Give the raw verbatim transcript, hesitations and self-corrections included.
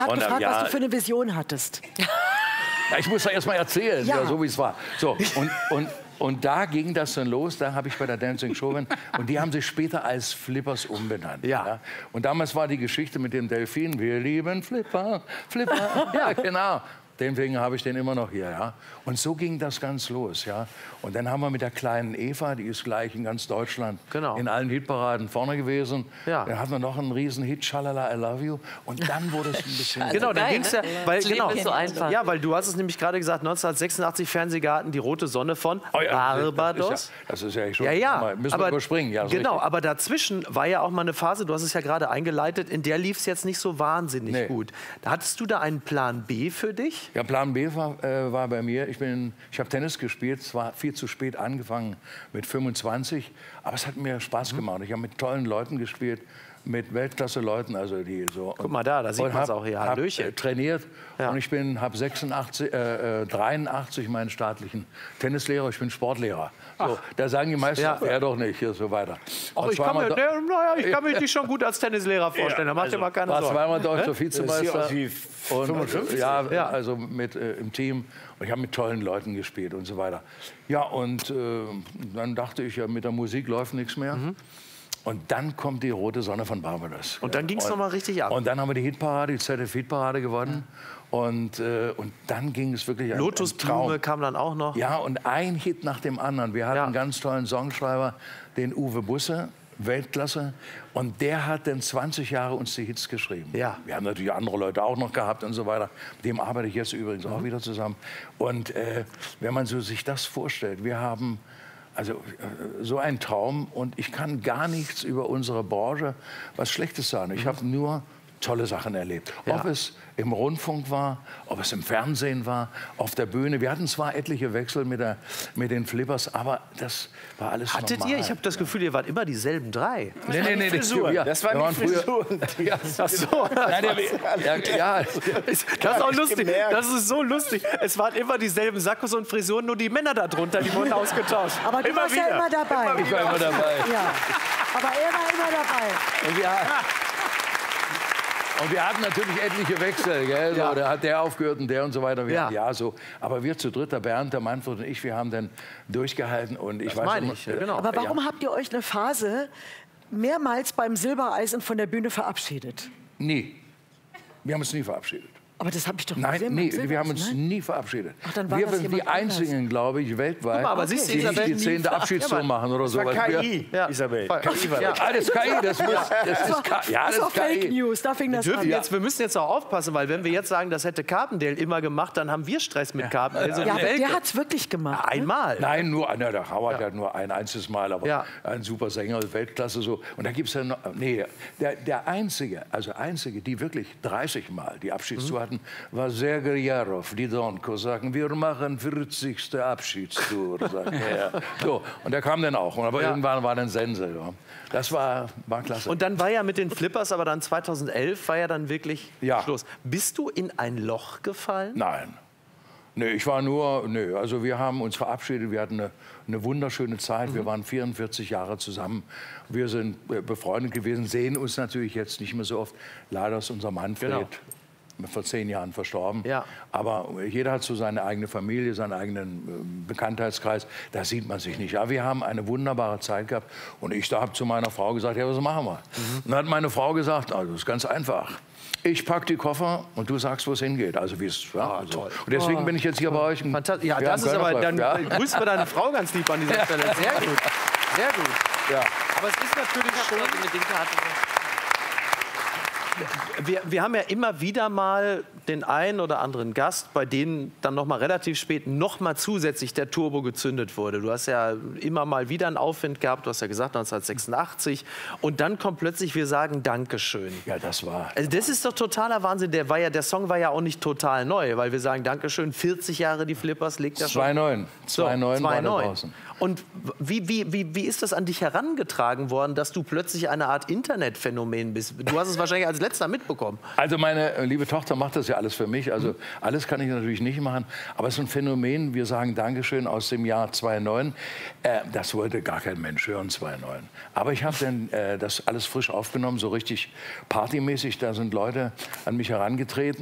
Ich habe gefragt, ja, was du für eine Vision hattest. Ja, ich muss da erst mal erzählen, ja. Ja, so wie es war. So, und, und, und da ging das dann los, da habe ich bei der Dancing Show, und die haben sich später als Flippers umbenannt. Ja. Ja. Und damals war die Geschichte mit dem Delfin, wir lieben Flipper, Flipper, ja genau. Deswegen habe ich den immer noch hier, ja. Und so ging das ganz los, ja. Und dann haben wir mit der kleinen Eva, die ist gleich in ganz Deutschland, genau. in allen Hitparaden vorne gewesen. Ja. Dann hatten wir noch einen riesen Hit, Schalala, I Love You. Und dann wurde es ein bisschen... Also genau, dann geil, ging es ne? ja, weil, Das Leben genau, ist so einfach. Ja, weil du hast es nämlich gerade gesagt, neunzehnhundertsechsundachtzig Fernsehgarten, die rote Sonne von Oh ja, Barbados. Das ist ja, das ist ja schon, Ja, ja, mal, müssen aber, wir überspringen. Ja, genau, richtig. aber dazwischen war ja auch mal eine Phase, du hast es ja gerade eingeleitet, in der lief es jetzt nicht so wahnsinnig Nee. gut. Hattest du da einen Plan B für dich? Ja, Plan B war, äh, war bei mir, ich, bin, ich habe Tennis gespielt, es war viel zu spät angefangen mit fünfundzwanzig, aber es hat mir Spaß gemacht. Ich habe mit tollen Leuten gespielt, mit Weltklasse-Leuten, also die so... Guck mal da, da sieht und man es hab- auch hier, hab, Hallöchen. äh, trainiert Ja. und ich bin, habe sechsundachtzig, äh, äh, dreiundachtzig meinen staatlichen Tennislehrer, ich bin Sportlehrer. So, da sagen die meisten, Ja. ja. er doch nicht, hier so weiter. Ach, Und ich, kann zweimal mir, do- der, naja, ich kann mich nicht schon gut als Tennislehrer vorstellen, da macht ihr mal keine war Sorgen. zweimal deutscher Hä? Vizemeister. Das sieht aus wie Und, fünfundfünfzig. ja, Ja. also mit, äh, im Team. Und ich habe mit tollen Leuten gespielt und so weiter. Ja, und äh, dann dachte ich, ja, mit der Musik läuft nichts mehr. Mhm. Und dann kommt die rote Sonne von Barbados. Und dann ging es Und- noch mal richtig ab. Und dann haben wir die Hitparade, die Z D F-Hitparade gewonnen. Und, äh, und dann ging es wirklich ein, ein Lotusblume Traum. kam dann auch noch. Ja, und ein Hit nach dem anderen. Wir hatten Ja. einen ganz tollen Songschreiber, den Uwe Busse, Weltklasse. Und der hat dann zwanzig Jahre uns die Hits geschrieben. Ja. Wir haben natürlich andere Leute auch noch gehabt und so weiter. Mit dem arbeite ich jetzt übrigens Mhm. auch wieder zusammen. Und äh, wenn man so sich das vorstellt, wir haben also äh, so einen Traum, und ich kann gar nichts über unsere Branche was Schlechtes sagen. Ich habe nur tolle Sachen erlebt. Ja. Ob es im Rundfunk war, ob es im Fernsehen war, auf der Bühne. Wir hatten zwar etliche Wechsel mit, der, mit den Flippers, aber das war alles Hattet normal. ihr? Ich habe das Gefühl, ihr wart immer dieselben drei. Nee, nee, nee, nee, Frisuren. ja, Das waren wir die früher- Frisuren. Ja, Ach so. Nein, der, ja, ja, Das ist auch lustig. gemerkt. Das ist so lustig. Es waren immer dieselben Sakkos und Frisuren, nur die Männer darunter, die wurden ausgetauscht. Aber du immer warst wieder. ja immer dabei. ich war immer dabei. Ja. Aber er war immer dabei. Und wir, und wir hatten natürlich etliche Wechsel, gell? So, Ja. da hat der aufgehört und der und so weiter. Wir, Ja. ja. so. Aber wir zu dritt, der Bernd, der Manfred und ich, wir haben dann durchgehalten. Und ich weiß meine immer- ich, ja, genau. Aber warum Ja. habt ihr euch eine Phase mehrmals beim Silbereisen von der Bühne verabschiedet? Nie. Wir haben uns nie verabschiedet. Aber das habe ich doch Nein, gesehen. nee, beim wir haben uns Silbereisen, nein? nie verabschiedet. Ach, dann war wir das sind die jemand anders. einzigen, glaube ich, weltweit, Guck mal, aber siehst du, die nicht Isabel, die nie zehnte ver- Abschiedstour Ja, machen oder so. Das war K I, Ja. Isabel. Ja. K I war Ja. das. Ah, das ist K I, das, muss, das Das ist K I. Ja, das das war ist K Fake I. News, da fing das Dürfen an. jetzt, wir müssen jetzt auch aufpassen, weil wenn wir jetzt sagen, das hätte Carpendale immer gemacht, dann haben wir Stress mit Carpendale. So Ja, die aber Welke. der hat es wirklich gemacht. ne? Einmal. Nein, nur, na, der Howard hat nur ein einziges Mal, aber Ja. ein super Sänger, Weltklasse so. Und da gibt es ja noch, nee, der, der Einzige, also Einzige, die wirklich dreißig Mal die Abschiedstour Mhm. hatten, war Sergei Jarov, die Donko, sagen, wir machen vierzigste Abschiedstour, sagt er. So, und der kam dann auch, aber Ja. irgendwann war dann Sense. Ja. Das war, war klasse. Und dann war ja mit den Flippers, aber dann zweitausendelf war ja dann wirklich Ja. Schluss. Bist du in ein Loch gefallen? Nein. Nee, ich war nur, nee, also wir haben uns verabschiedet, wir hatten eine, eine wunderschöne Zeit, wir waren vierundvierzig Jahre zusammen, wir sind äh, befreundet gewesen, sehen uns natürlich jetzt nicht mehr so oft. Leider ist unser Manfred Genau. vor zehn Jahren verstorben, Ja. aber jeder hat so seine eigene Familie, seinen eigenen äh, Bekanntheitskreis, da sieht man sich nicht. Ja, wir haben eine wunderbare Zeit gehabt und ich habe zu meiner Frau gesagt, ja, was machen wir? Und dann hat meine Frau gesagt, also das ist ganz einfach. Ich pack die Koffer und du sagst, wo es hingeht. Also wie es. Ja, also. toll. Und deswegen bin ich jetzt hier bei euch. im- Fantastisch. Ja, wir das haben ist aber, dann Kölner Treff, grüßt mir deine Frau ganz lieb an dieser Stelle. Sehr gut. Sehr gut. ja. Ja. Aber es ist natürlich schon... Also mit den Karten. Wir, wir haben ja immer wieder mal den einen oder anderen Gast, bei denen dann noch mal relativ spät noch mal zusätzlich der Turbo gezündet wurde. Du hast ja immer mal wieder einen Aufwind gehabt, du hast ja gesagt neunzehnhundertsechsundachtzig. Und dann kommt plötzlich, wir sagen Dankeschön. Ja, das war. Also das ist doch totaler Wahnsinn. Der, war ja, der Song war ja auch nicht total neu, weil wir sagen Dankeschön, vierzig Jahre die Flippers, legt ja schon... zwei neun. So, zwei neun war da zwei neun. draußen. Und wie, wie, wie, wie ist das an dich herangetragen worden, dass du plötzlich eine Art Internetphänomen bist? Du hast es wahrscheinlich als letztes jetzt da mitbekommen? Also meine äh, liebe Tochter macht das ja alles für mich. Also alles kann ich natürlich nicht machen. Aber es ist ein Phänomen, wir sagen Dankeschön aus dem Jahr zweitausendneun. Äh, das wollte gar kein Mensch hören, zweitausendneun. Aber ich habe dann äh, das alles frisch aufgenommen, so richtig partymäßig. Da sind Leute an mich herangetreten.